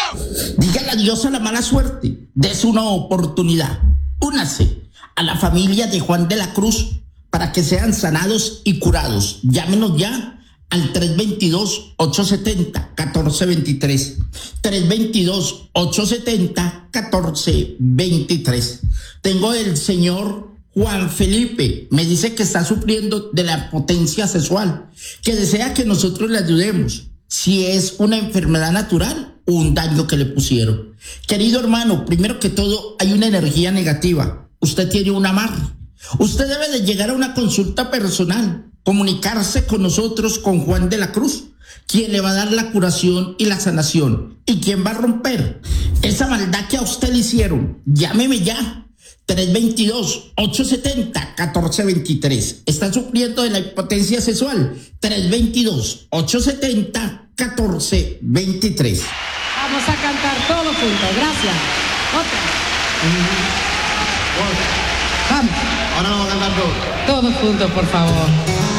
Dígale adiós a la mala suerte. Des una oportunidad. Únase a la familia de Juan de la Cruz para que sean sanados y curados. Llámenos ya al 322-870-1423. 322-870-1423. Tengo el señor Juan Felipe. Me dice que está sufriendo de la potencia sexual, que desea que nosotros le ayudemos. Si es una enfermedad natural o un daño que le pusieron. Querido hermano, primero que todo hay una energía negativa. Usted tiene un amarre. Usted debe de llegar a una consulta personal, comunicarse con nosotros, con Juan de la Cruz, quien le va a dar la curación y la sanación. ¿Y quién va a romper esa maldad que a usted le hicieron? Llámeme ya. 322-870-1423. ¿Está sufriendo de la impotencia sexual? 322-870-1423. Vamos a cantar todos juntos. Gracias. Otra. Vamos. Ahora vamos a cantar todos. Todos juntos, por favor.